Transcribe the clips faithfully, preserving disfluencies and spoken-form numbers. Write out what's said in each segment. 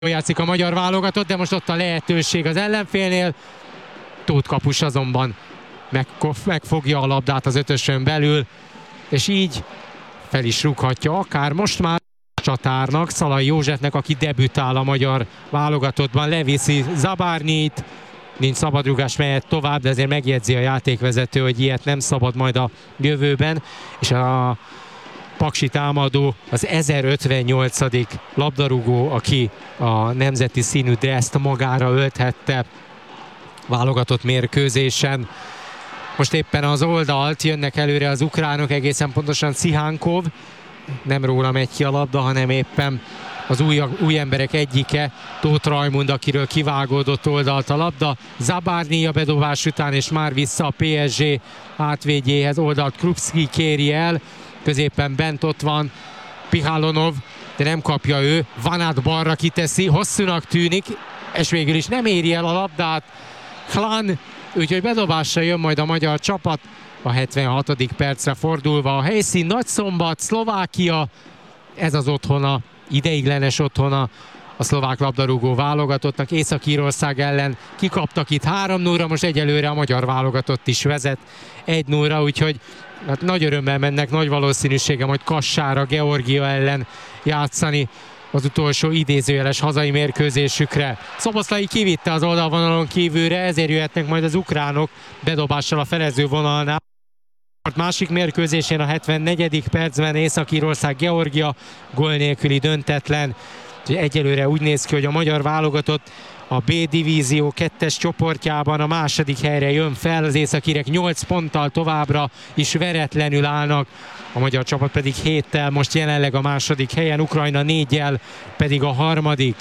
játszik a magyar válogatott, de most ott a lehetőség az ellenfélnél. Tóth kapus azonban megfogja a labdát az ötösön belül, és így fel is rúghatja akár most már csatárnak, Szalai Józsefnek, aki debütál a magyar válogatottban, leviszi Zabarnyit, nincs szabadrugás, mehet tovább, de azért megjegyzi a játékvezető, hogy ilyet nem szabad majd a jövőben, és a paksi támadó az ezerötvennyolcadik labdarúgó, aki a nemzeti színű dreszt magára ölthette válogatott mérkőzésen. Most éppen az oldalt jönnek előre az ukránok, egészen pontosan Szihánkov, nem róla megy ki a labda, hanem éppen az új, új emberek egyike, Tóth Rajmund, akiről kivágódott oldalt a labda. Zabarnyi a bedobás után, és már vissza a pé es gé átvédjéhez, oldalt Krupski kéri el, középen bent ott van Pihalonov, de nem kapja ő, Vanát balra kiteszi, hosszúnak tűnik, és végül is nem éri el a labdát Klan, úgyhogy bedobásra jön majd a magyar csapat, a hetvenhatodik percre fordulva a helyszín. Nagyszombat, Szlovákia, ez az otthona, ideiglenes otthona a szlovák labdarúgó válogatottnak. Észak-Írország ellen kikaptak itt három nullra, most egyelőre a magyar válogatott is vezet egy nullra, úgyhogy hát nagy örömmel mennek nagy valószínűséggel majd Kassára, Georgia ellen játszani az utolsó idézőjeles hazai mérkőzésükre. Szoboszlai kivitte az oldalvonalon kívülre, ezért jöhetnek majd az ukránok bedobással a felező vonalnál. A másik mérkőzésén a hetvennegyedik percben Észak-Írország, Georgia, gól nélküli döntetlen. Egyelőre úgy néz ki, hogy a magyar válogatott a B divízió kettes csoportjában a második helyre jön fel, az északírek nyolc ponttal továbbra is veretlenül állnak, a magyar csapat pedig héttel most jelenleg a második helyen, Ukrajna négyel pedig a harmadik.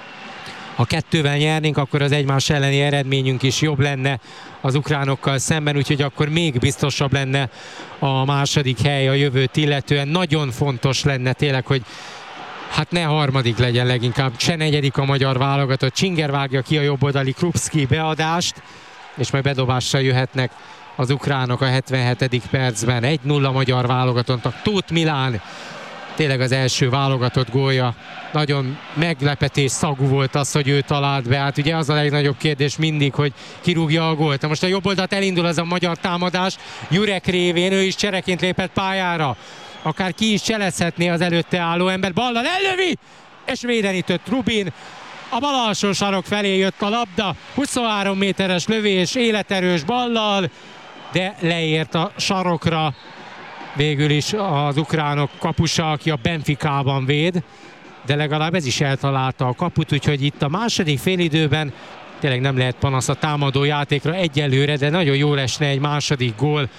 Ha kettővel nyernénk, akkor az egymás elleni eredményünk is jobb lenne az ukránokkal szemben, úgyhogy akkor még biztosabb lenne a második hely a jövőt illetően. Nagyon fontos lenne tényleg, hogy hát ne harmadik legyen leginkább, se negyedik a magyar válogatott. Csinger vágja ki a jobboldali Krupski beadást, és majd bedobással jöhetnek az ukránok a hetvenhetedik percben. egy nulla magyar válogatottnak. Tóth Milán, tényleg az első válogatott gólja. Nagyon meglepetés szagú volt az, hogy ő talált be. Hát ugye az a legnagyobb kérdés mindig, hogy kirúgja a gólt. Most a jobb oldalt elindul ez a magyar támadás. Jurek révén, ő is csereként lépett pályára. Akár ki is cselezhetné az előtte álló ember. Ballal ellövi, és védeni tört Rubin. A bal alsó sarok felé jött a labda. huszonhárom méteres lövés, életerős ballal, de leért a sarokra. Végül is az ukránok kapusa, aki a Benficában véd, de legalább ez is eltalálta a kaput, úgyhogy itt a második félidőben tényleg nem lehet panasz a támadó játékra egyelőre, de nagyon jól esne egy második gól.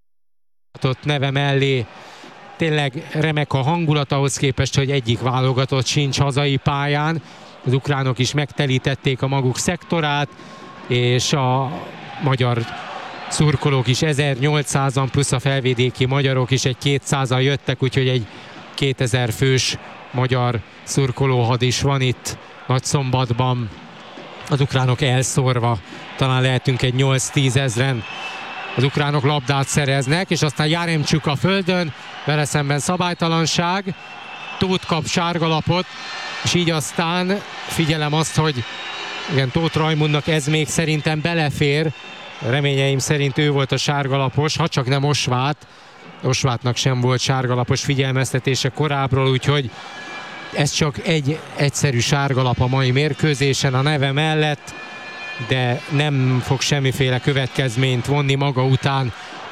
Ott neve mellé tényleg remek a hangulat ahhoz képest, hogy egyik válogatott sincs hazai pályán. Az ukránok is megtelítették a maguk szektorát, és a magyar szurkolók is ezernyolcszázan, plusz a felvidéki magyarok is egy kétszázan jöttek, úgyhogy egy kétezer fős magyar szurkolóhad is van itt Nagyszombatban. Az ukránok elszórva, talán lehetünk egy nyolc-tíz ezren. Az ukránok labdát szereznek, és aztán Jaremcsuk a földön, vele szemben szabálytalanság, Tóth kap sárgalapot, és így aztán figyelem azt, hogy igen, Tóth Rajmundnak ez még szerintem belefér, reményeim szerint ő volt a sárgalapos, ha csak nem Osvát, Osvátnak sem volt sárgalapos figyelmeztetése korábbról, úgyhogy ez csak egy egyszerű sárgalap a mai mérkőzésen a neve mellett, de nem fog semmiféle következményt vonni maga után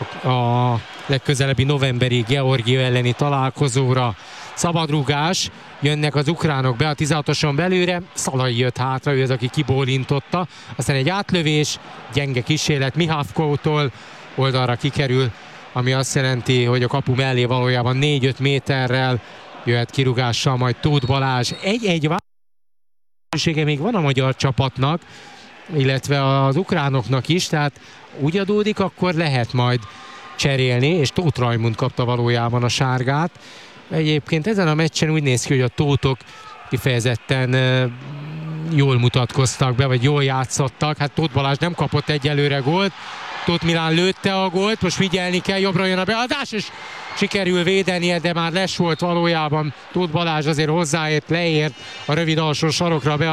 a legközelebbi novemberi Georgia elleni találkozóra. Szabadrúgás, jönnek az ukránok be a tizenhatoson belőle, Szalai jött hátra, ő az, aki kibólintotta, aztán egy átlövés, gyenge kísérlet Mihávkótól, oldalra kikerül, ami azt jelenti, hogy a kapu mellé valójában négy-öt méterrel jöhet kirúgással majd Tóth Balázs. Egy-egy változósége még van a magyar csapatnak, illetve az ukránoknak is, tehát úgy adódik, akkor lehet majd cserélni, és Tóth Rajmund kapta valójában a sárgát. Egyébként ezen a meccsen úgy néz ki, hogy a tótok kifejezetten jól mutatkoztak be, vagy jól játszottak. Hát Tóth Balázs nem kapott egyelőre gólt, Tóth Milán lőtte a gólt, most figyelni kell, jobbra jön a beadás, és sikerül védenie, de már les volt valójában. Tóth Balázs azért hozzáért, leért a rövid alsó sarokra a